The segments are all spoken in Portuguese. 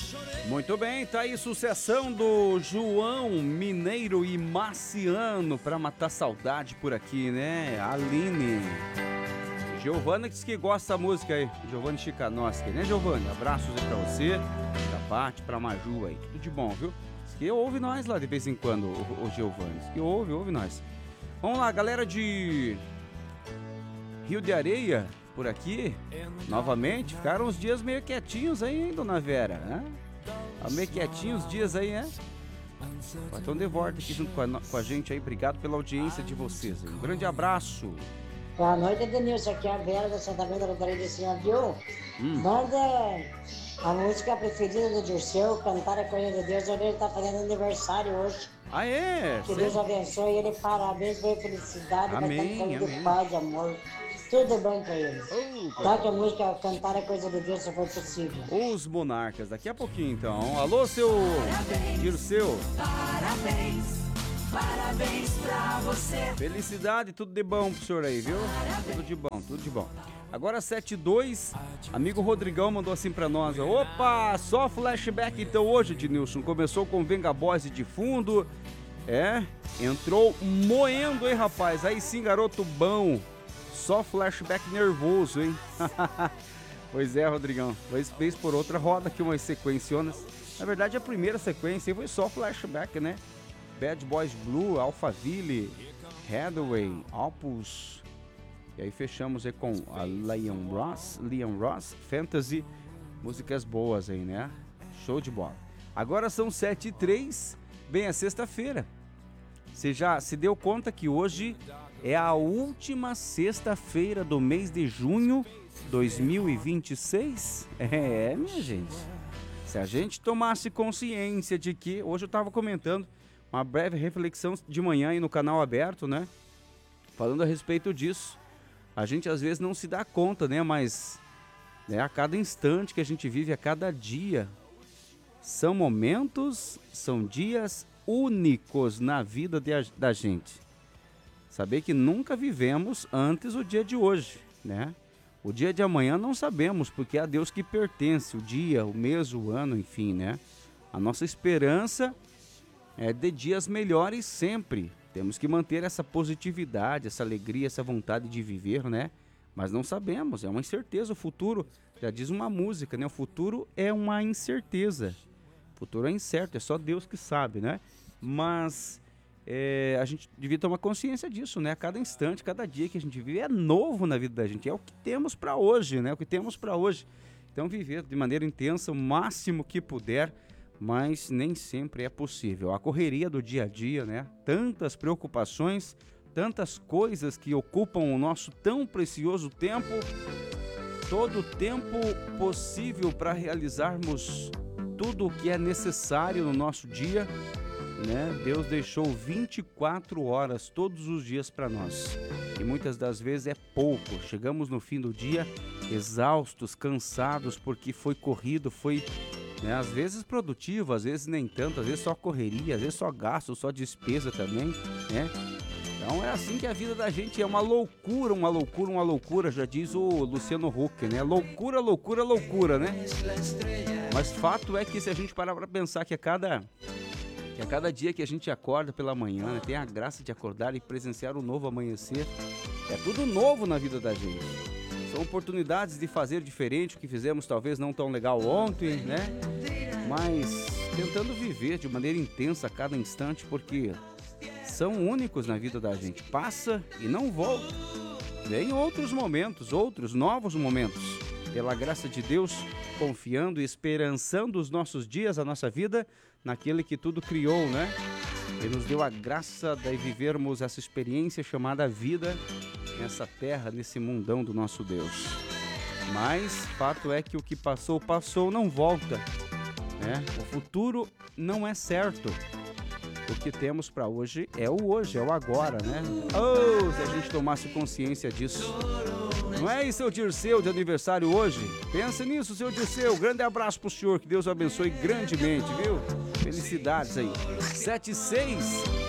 Muito bem, tá aí sucessão do João Mineiro e Marciano pra matar saudade por aqui, né? Aline. Giovana diz que gosta da música aí. Giovanni Chikanoski, né, Giovanni? Abraços aí pra você, da Paty, pra Maju aí. Tudo de bom, viu? Diz que ouve nós lá de vez em quando, o Giovanni. Diz que ouve nós. Vamos lá, galera de Rio de Areia, por aqui, novamente. Ficaram uns dias meio quietinhos aí, hein, dona Vera, né? Tá meio quietinhos os dias aí, né? Estão de volta aqui junto com a gente aí. Obrigado pela audiência de vocês. Um grande abraço. Boa noite, Denilson. Aqui é a Vera da Santa Benta do Paraíba, viu? Manda a música preferida do Dirceu, Cantar a Coisa de Deus. Ele tá fazendo aniversário hoje. Ah, é? Que Deus abençoe ele. Parabéns pela felicidade. Amém, de amém. paz, amor. Tudo bom pra ele. Oh, Toque a música Cantar a Coisa de Deus, se for possível. Os Monarcas, daqui a pouquinho então. Alô, seu Dirceu. Parabéns pra você. Felicidade, tudo de bom pro senhor aí, viu? Tudo de bom. Agora 7:02, amigo Rodrigão mandou assim pra nós. Opa, só flashback então hoje, Ednilson. Começou com Venga Boys de fundo. Entrou moendo, hein, rapaz? Aí sim, garoto bom. Só flashback nervoso, hein? Pois é, Rodrigão. Vez por outra roda aqui umas sequenciones. Na verdade, a primeira sequência foi só flashback, né? Bad Boys Blue, Alphaville, Hathaway, Opus. E aí fechamos aí com a Leon Ross, Fantasy. Músicas boas aí, né? Show de bola. Agora são 7:03, bem a sexta-feira. Você já se deu conta que hoje é a última sexta-feira do mês de junho 2026? Minha gente. Se a gente tomasse consciência de que... Hoje eu estava comentando uma breve reflexão de manhã aí no canal aberto, né? Falando a respeito disso. A gente às vezes não se dá conta, né? Mas a cada instante que a gente vive, a cada dia, são momentos, são dias únicos na vida da gente. Saber que nunca vivemos antes o dia de hoje, né? O dia de amanhã não sabemos, porque é a Deus que pertence o dia, o mês, o ano, enfim, né? A nossa esperança é de dias melhores sempre. Temos que manter essa positividade, essa alegria, essa vontade de viver, né? Mas não sabemos, é uma incerteza. O futuro, já diz uma música, né? O futuro é uma incerteza. O futuro é incerto, é só Deus que sabe, né? Mas a gente devia tomar consciência disso, né? A cada instante, cada dia que a gente vive é novo na vida da gente. É o que temos para hoje, né? O que temos para hoje. Então viver de maneira intensa, o máximo que puder, mas nem sempre é possível. A correria do dia a dia, né? Tantas preocupações, tantas coisas que ocupam o nosso tão precioso tempo, todo o tempo possível para realizarmos tudo o que é necessário no nosso dia, né? Deus deixou 24 horas todos os dias para nós. E muitas das vezes é pouco. Chegamos no fim do dia exaustos, cansados, porque foi corrido, foi... às vezes produtivo, às vezes nem tanto, às vezes só correria, às vezes só gasto, só despesa também, né? Então é assim que a vida da gente é uma loucura, já diz o Luciano Huck, né? Loucura, né? Mas fato é que se a gente parar pra pensar que a cada dia que a gente acorda pela manhã, né, tem a graça de acordar e presenciar um novo amanhecer, é tudo novo na vida da gente. São oportunidades de fazer diferente, o que fizemos talvez não tão legal ontem, né? Mas tentando viver de maneira intensa a cada instante, porque são únicos na vida da gente. Passa e não volta. Vem outros momentos, outros novos momentos. Pela graça de Deus, confiando e esperançando os nossos dias, a nossa vida, naquele que tudo criou, né? E nos deu a graça de vivermos essa experiência chamada vida nessa terra, nesse mundão do nosso Deus. Mas fato é que o que passou, não volta, né? O futuro não é certo. O que temos para hoje, é o agora, né? Oh, se a gente tomasse consciência disso. Não é isso, seu Dirceu, de aniversário hoje? Pensa nisso, seu Dirceu. Grande abraço pro senhor, que Deus o abençoe grandemente, viu? Felicidades aí. 7:06.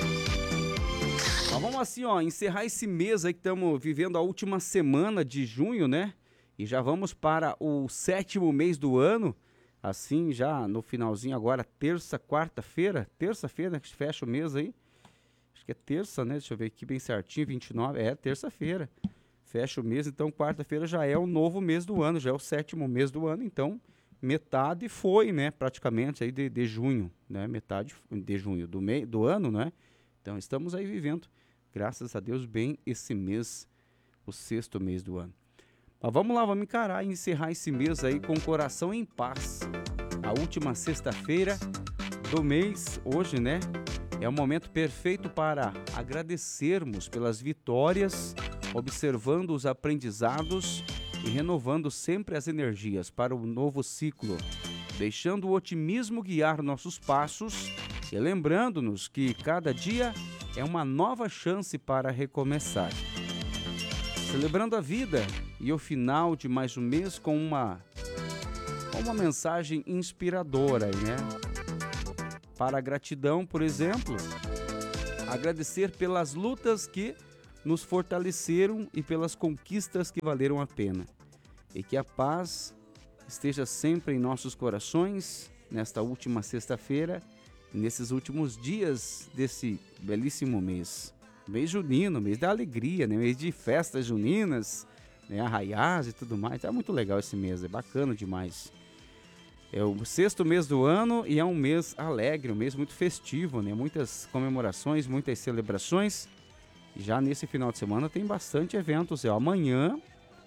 Mas vamos assim, encerrar esse mês aí que estamos vivendo a última semana de junho, né? E já vamos para o 7º mês do ano. assim, já no finalzinho agora, quarta-feira que fecha o mês aí. Acho que é terça, né? Deixa eu ver aqui bem certinho, 29. É, terça-feira. Fecha o mês, então quarta-feira já é o novo mês do ano, já é o 7º mês do ano, então metade foi, né? Praticamente aí de junho, né? Metade de junho do ano, né? Então estamos aí vivendo, graças a Deus, bem esse mês, o 6º mês do ano. Mas vamos lá, vamos encarar e encerrar esse mês aí com o coração em paz. A última sexta-feira do mês, hoje, né? É o momento perfeito para agradecermos pelas vitórias, observando os aprendizados e renovando sempre as energias para o novo ciclo, deixando o otimismo guiar nossos passos e lembrando-nos que cada dia é uma nova chance para recomeçar. Celebrando a vida e o final de mais um mês com uma mensagem inspiradora, né? Para a gratidão, por exemplo, agradecer pelas lutas que nos fortaleceram e pelas conquistas que valeram a pena. E que a paz esteja sempre em nossos corações, nesta última sexta-feira, nesses últimos dias desse belíssimo mês. Mês junino, mês da alegria, né? Mês de festas juninas, né? Arraiás e tudo mais. É muito legal esse mês, é bacana demais. É o 6º mês do ano e é um mês alegre, um mês muito festivo, né? Muitas comemorações, muitas celebrações. E já nesse final de semana tem bastante eventos. Amanhã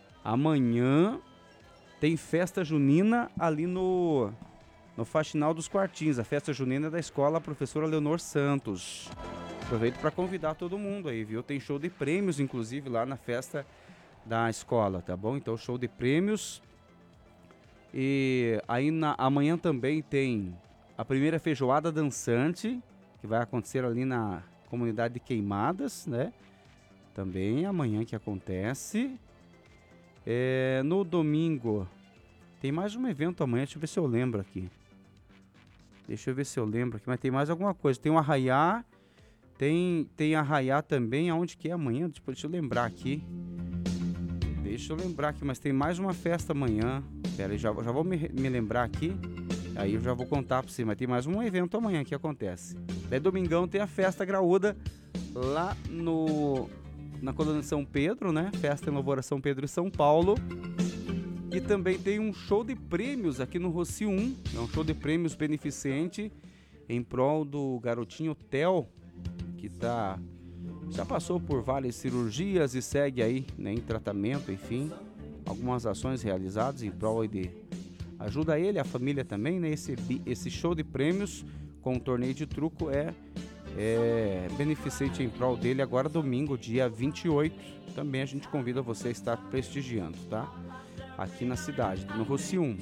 tem festa junina ali no Faxinal dos Quartinhos. A festa junina da escola Professora Leonor Santos. Aproveito para convidar todo mundo aí, viu? Tem show de prêmios, inclusive, lá na festa da escola, tá bom? Então, show de prêmios. E aí amanhã também tem a primeira feijoada dançante, que vai acontecer ali na comunidade de Queimadas, né? Também amanhã que acontece. No domingo, tem mais um evento amanhã, deixa eu ver se eu lembro aqui. Mas tem mais alguma coisa. Tem o Arraiá, tem Arraiá também, aonde que é amanhã? Deixa eu lembrar aqui. Mas tem mais uma festa amanhã. Pera aí, já vou me lembrar aqui. Aí eu já vou contar pra você, mas tem mais um evento amanhã que acontece. Daí domingão tem a festa graúda lá na colônia São Pedro, né? Festa em louvor a São Pedro e São Paulo. E também tem um show de prêmios aqui no Rossi 1. É um show de prêmios beneficente em prol do garotinho Theo, que já passou por várias cirurgias e segue aí, né, em tratamento, enfim. Algumas ações realizadas em prol de ajuda ele, a família também, né? Esse show de prêmios com o torneio de truco é beneficente em prol dele agora domingo, dia 28. Também a gente convida você a estar prestigiando, tá? Aqui na cidade, no Rossi 1.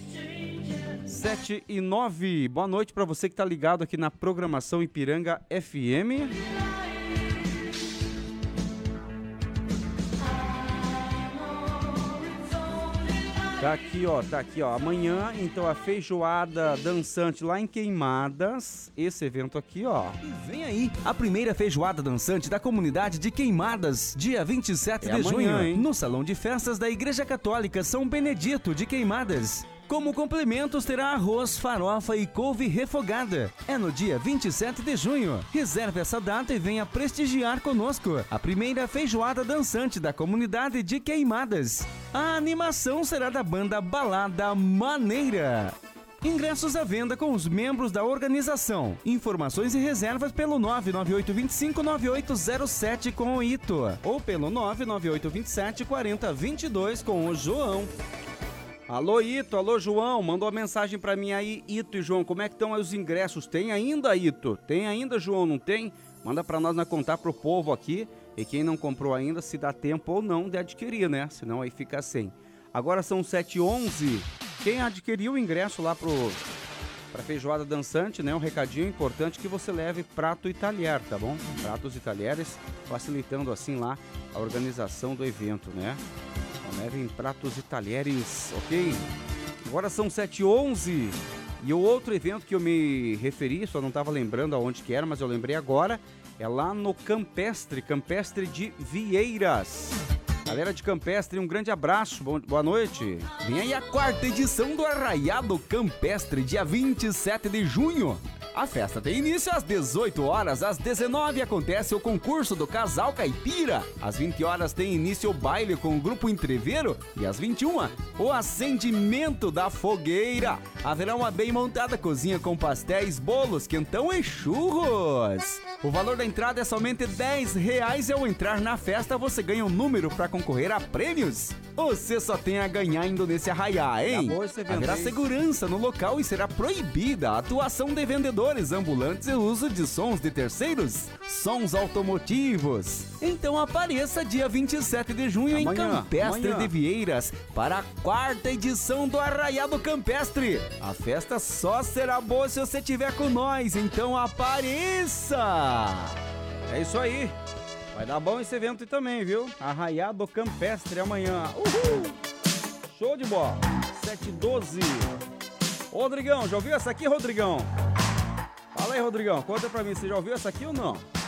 7:09. Boa noite para você que tá ligado aqui na programação Ipiranga FM. Tá aqui, ó. Amanhã, então, a feijoada dançante lá em Queimadas. Esse evento aqui, ó. E vem aí, a primeira feijoada dançante da comunidade de Queimadas, dia 27 de junho, hein? no Salão de Festas da Igreja Católica São Benedito de Queimadas. Como complementos terá arroz, farofa e couve refogada. É no dia 27 de junho. Reserve essa data e venha prestigiar conosco a primeira feijoada dançante da comunidade de Queimadas. A animação será da banda Balada Maneira. Ingressos à venda com os membros da organização. Informações e reservas pelo 998259807 com o Ito ou pelo 998274022 com o João. Alô, Ito, alô, João, mandou uma mensagem pra mim aí, Ito e João, como é que estão aí os ingressos? Tem ainda, Ito? Tem ainda, João, não tem? Manda pra nós contar pro povo aqui, e quem não comprou ainda, se dá tempo ou não de adquirir, né? Senão aí fica sem. Agora são 7h11, quem adquiriu o ingresso lá pra feijoada dançante, né? Um recadinho importante que você leve prato e talher, tá bom? Pratos e talheres, facilitando assim lá a organização do evento, né? Levem pratos e talheres, ok? Agora são 7h11 e o outro evento que eu me referi, só não estava lembrando aonde que era, mas eu lembrei agora, é lá no Campestre de Vieiras. Galera de Campestre, um grande abraço, boa noite. Vem aí a 4ª edição do Arraiado Campestre, dia 27 de junho. A festa tem início às 18 horas, às 19 acontece o concurso do Casal Caipira. Às 20 horas tem início o baile com o Grupo Entreveiro e às 21 o acendimento da fogueira. Haverá uma bem montada cozinha com pastéis, bolos, quentão e churros. O valor da entrada é somente R$10 e ao entrar na festa você ganha um número para concorrer a prêmios. Você só tem a ganhar indo nesse arraiá, hein? Haverá segurança no local e será proibida a atuação de vendedores ambulantes e o uso de sons de terceiros, sons automotivos. Então apareça dia 27 de junho em Campestre de Vieiras para a 4ª edição do Arraiado Campestre. A festa só será boa se você estiver com nós, então apareça! É isso aí. Vai dar bom esse evento também, viu? Arraiado Campestre amanhã. Uhul! Show de bola. 7h12. Rodrigão, já ouviu essa aqui, Rodrigão? Fala aí, Rodrigão. Conta pra mim, você já ouviu essa aqui ou não?